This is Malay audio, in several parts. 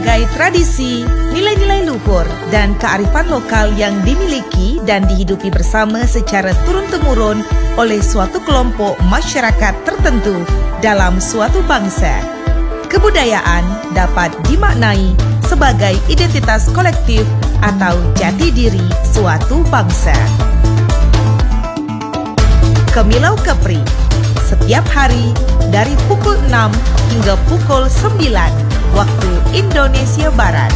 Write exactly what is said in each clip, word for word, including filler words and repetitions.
sebagai tradisi, nilai-nilai luhur dan kearifan lokal yang dimiliki dan dihidupi bersama secara turun-temurun oleh suatu kelompok masyarakat tertentu dalam suatu bangsa. Kebudayaan dapat dimaknai sebagai identitas kolektif atau jati diri suatu bangsa. Kemilau Kepri, setiap hari dari pukul enam hingga pukul sembilan waktu Indonesia Barat.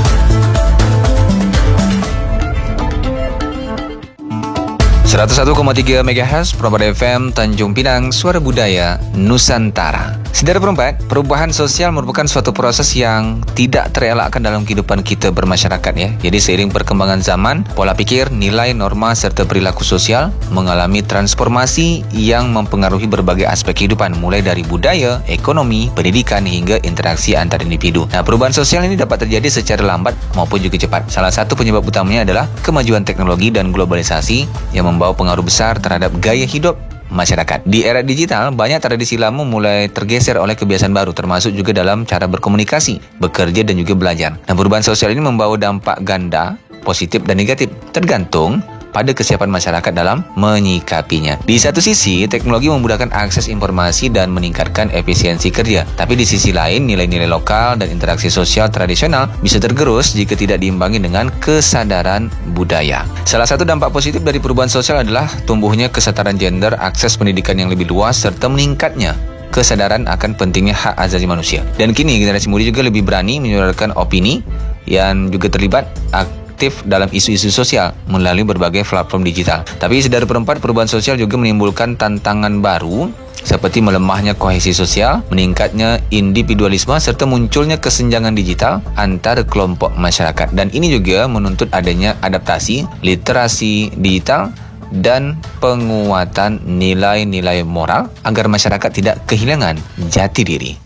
seratus satu koma tiga megahertz Perempat F M Tanjung Pinang, Suara Budaya Nusantara. Saudara perempat, perubahan sosial merupakan suatu proses yang tidak terelakkan dalam kehidupan kita bermasyarakat ya. Jadi seiring perkembangan zaman, pola pikir, nilai, norma serta perilaku sosial mengalami transformasi yang mempengaruhi berbagai aspek kehidupan, mulai dari budaya, ekonomi, pendidikan hingga interaksi antar individu. Nah, perubahan sosial ini dapat terjadi secara lambat maupun juga cepat. Salah satu penyebab utamanya adalah kemajuan teknologi dan globalisasi yang membawa pengaruh besar terhadap gaya hidup masyarakat. Di era digital, banyak tradisi lama mulai tergeser oleh kebiasaan baru, termasuk juga dalam cara berkomunikasi, bekerja dan juga belajar. Nah, perubahan sosial ini membawa dampak ganda, positif dan negatif, tergantung pada kesiapan masyarakat dalam menyikapinya. Di satu sisi, teknologi memudahkan akses informasi dan meningkatkan efisiensi kerja. Tapi di sisi lain, nilai-nilai lokal dan interaksi sosial tradisional bisa tergerus jika tidak diimbangi dengan kesadaran budaya. Salah satu dampak positif dari perubahan sosial adalah tumbuhnya kesetaraan gender, akses pendidikan yang lebih luas, serta meningkatnya kesadaran akan pentingnya hak asasi manusia. Dan kini generasi muda juga lebih berani menyuarakan opini yang juga terlibat aktif dalam isu-isu sosial melalui berbagai platform digital. Tapi saudara perempat, perubahan sosial juga menimbulkan tantangan baru seperti melemahnya kohesi sosial, meningkatnya individualisme serta munculnya kesenjangan digital antara kelompok masyarakat. Dan ini juga menuntut adanya adaptasi, literasi digital dan penguatan nilai-nilai moral agar masyarakat tidak kehilangan jati diri.